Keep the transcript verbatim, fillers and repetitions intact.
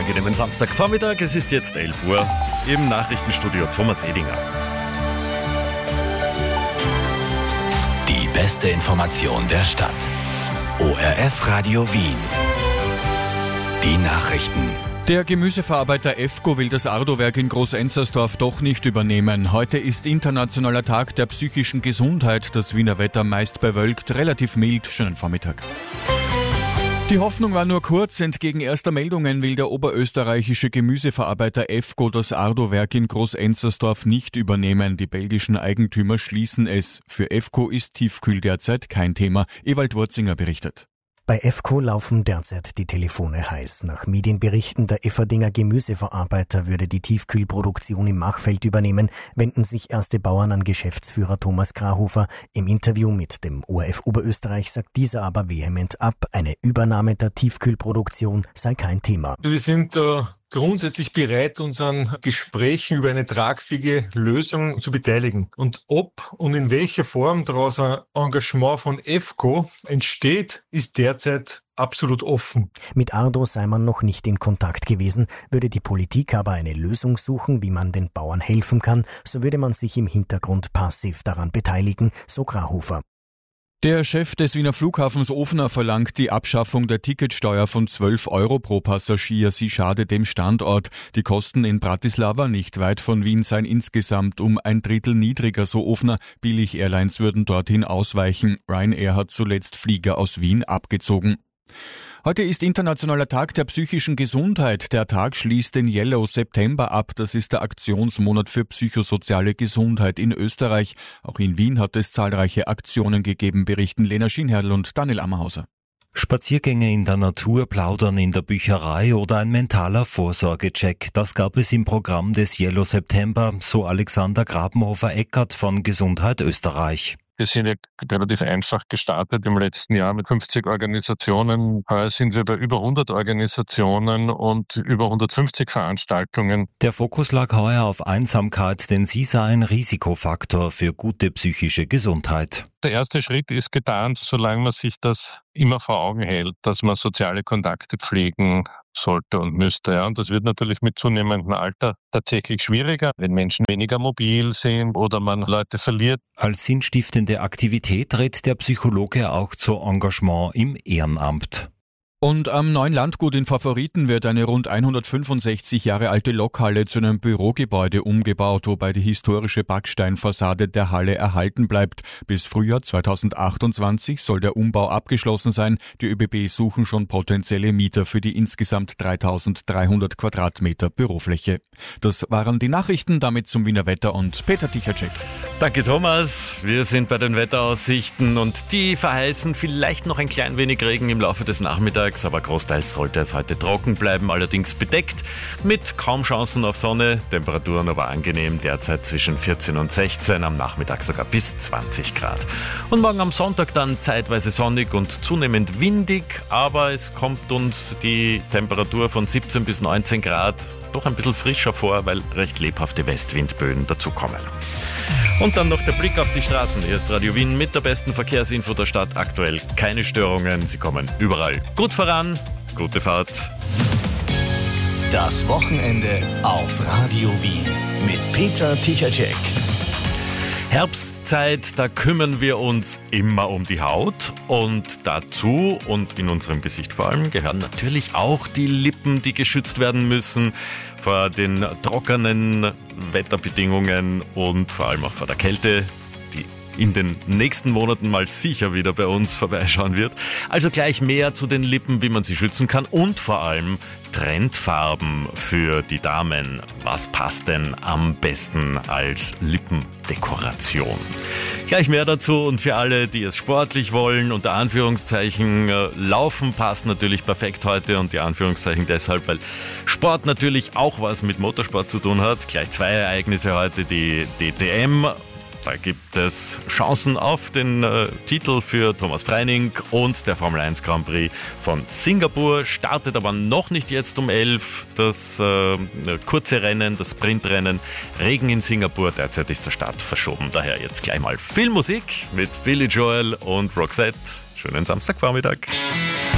angenehmen Samstagvormittag. Es ist jetzt elf Uhr im Nachrichtenstudio Thomas Edinger. Die beste Information der Stadt. O R F Radio Wien. Die Nachrichten. Der Gemüseverarbeiter EFCO will das Ardo-Werk in Groß-Enzersdorf doch nicht übernehmen. Heute ist internationaler Tag der psychischen Gesundheit. Das Wiener Wetter meist bewölkt, relativ mild. Schönen Vormittag. Die Hoffnung war nur kurz. Entgegen erster Meldungen will der oberösterreichische Gemüseverarbeiter EFCO das Ardo-Werk in Groß-Enzersdorf nicht übernehmen. Die belgischen Eigentümer schließen es. Für EFCO ist Tiefkühl derzeit kein Thema. Ewald Wurzinger berichtet. Bei EFCO laufen derzeit die Telefone heiß. Nach Medienberichten der Efferdinger Gemüseverarbeiter würde die Tiefkühlproduktion im Machfeld übernehmen, wenden sich erste Bauern an Geschäftsführer Thomas Grahofer. Im Interview mit dem O R F Oberösterreich sagt dieser aber vehement ab, eine Übernahme der Tiefkühlproduktion sei kein Thema. Wir sind äh grundsätzlich bereit, uns an Gesprächen über eine tragfähige Lösung zu beteiligen. Und ob und in welcher Form daraus ein Engagement von EFCO entsteht, ist derzeit absolut offen. Mit Ardo sei man noch nicht in Kontakt gewesen. Würde die Politik aber eine Lösung suchen, wie man den Bauern helfen kann, so würde man sich im Hintergrund passiv daran beteiligen, so Grahofer. Der Chef des Wiener Flughafens Ofner verlangt die Abschaffung der Ticketsteuer von zwölf Euro pro Passagier. Sie schade dem Standort. Die Kosten in Bratislava, nicht weit von Wien, seien insgesamt um ein Drittel niedriger, so Ofner. Billig-Airlines würden dorthin ausweichen. Ryanair hat zuletzt Flieger aus Wien abgezogen. Heute ist internationaler Tag der psychischen Gesundheit. Der Tag schließt den Yellow September ab. Das ist der Aktionsmonat für psychosoziale Gesundheit in Österreich. Auch in Wien hat es zahlreiche Aktionen gegeben, berichten Lena Schienherrl und Daniel Ammerhauser. Spaziergänge in der Natur, Plaudern in der Bücherei oder ein mentaler Vorsorgecheck. Das gab es im Programm des Yellow September, so Alexander Grabenhofer-Eckert von Gesundheit Österreich. Wir sind ja relativ einfach gestartet im letzten Jahr mit fünfzig Organisationen. Heuer sind wir bei über hundert Organisationen und über hundertfünfzig Veranstaltungen. Der Fokus lag heuer auf Einsamkeit, denn sie sei ein Risikofaktor für gute psychische Gesundheit. Der erste Schritt ist getan, solange man sich das immer vor Augen hält, dass man soziale Kontakte pflegen sollte und müsste. Ja. Und das wird natürlich mit zunehmendem Alter tatsächlich schwieriger, wenn Menschen weniger mobil sind oder man Leute verliert. Als sinnstiftende Aktivität rät der Psychologe auch zu Engagement im Ehrenamt. Und am neuen Landgut in Favoriten wird eine rund hundertfünfundsechzig Jahre alte Lokhalle zu einem Bürogebäude umgebaut, wobei die historische Backsteinfassade der Halle erhalten bleibt. Bis Frühjahr zweitausendachtundzwanzig soll der Umbau abgeschlossen sein. Die ÖBB suchen schon potenzielle Mieter für die insgesamt dreitausenddreihundert Quadratmeter Bürofläche. Das waren die Nachrichten, damit zum Wiener Wetter und Peter Tichacek. Danke Thomas, wir sind bei den Wetteraussichten und die verheißen vielleicht noch ein klein wenig Regen im Laufe des Nachmittags, aber großteils sollte es heute trocken bleiben, allerdings bedeckt mit kaum Chancen auf Sonne, Temperaturen aber angenehm, derzeit zwischen vierzehn und sechzehn, am Nachmittag sogar bis zwanzig Grad. Und morgen am Sonntag dann zeitweise sonnig und zunehmend windig, aber es kommt uns die Temperatur von siebzehn bis neunzehn Grad doch ein bisschen frischer vor, weil recht lebhafte Westwindböen dazukommen. Und dann noch der Blick auf die Straßen. Hier ist Radio Wien mit der besten Verkehrsinfo der Stadt. Aktuell keine Störungen, sie kommen überall gut voran. Gute Fahrt. Das Wochenende auf Radio Wien mit Peter Tichacek. Herbstzeit, da kümmern wir uns immer um die Haut und dazu und in unserem Gesicht vor allem gehören natürlich auch die Lippen, die geschützt werden müssen vor den trockenen Wetterbedingungen und vor allem auch vor der Kälte, die in den nächsten Monaten mal sicher wieder bei uns vorbeischauen wird. Also gleich mehr zu den Lippen, wie man sie schützen kann und vor allem Trendfarben für die Damen. Was passt denn am besten als Lippendekoration? Gleich mehr dazu und für alle, die es sportlich wollen, unter Anführungszeichen, Laufen passt natürlich perfekt heute und die Anführungszeichen deshalb, weil Sport natürlich auch was mit Motorsport zu tun hat. Gleich zwei Ereignisse heute, die D T M. Da gibt es Chancen auf den äh, Titel für Thomas Preining und der Formel eins Grand Prix von Singapur startet aber noch nicht jetzt um elf. Das äh, kurze Rennen, das Sprintrennen, Regen in Singapur, derzeit ist der Start verschoben. Daher jetzt gleich mal viel Musik mit Billy Joel und Roxette. Schönen Samstagvormittag.